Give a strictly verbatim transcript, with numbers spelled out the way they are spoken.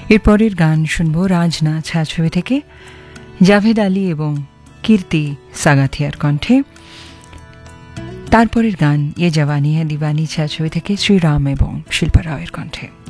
এরপরের গান শুনবো রাজনা ছায়াছবি থেকে, জাভেদ আলী এবং কীর্তি সাগাথিয়ার কণ্ঠে। তারপরের গান ইয়ে জওয়ানি হ্যায় দিওয়ানি ছায়াছবি থেকে শ্রীরাম এবং শিল্পা রাওয়ের কণ্ঠে।